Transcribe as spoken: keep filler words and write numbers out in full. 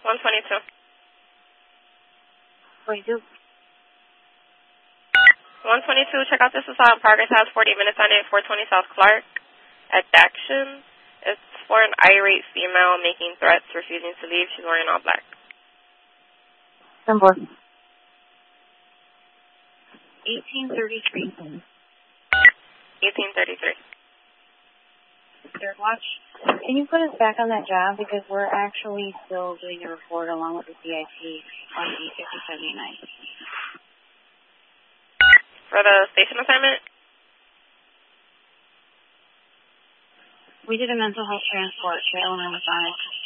one twenty-two. twenty-two. one twenty-two, check out this assault. Progress has forty minutes on it. four twenty South Clark. Action. It's for an irate female making threats, refusing to leave. She's wearing all black. Number. eighteen thirty-three. eighteen thirty-three. Third watch. Can you put us back on that job because we're actually still doing the report along with the C I T on E fifty seventy-nine. For the station assignment? We did a mental health transport to Illinois Masonic.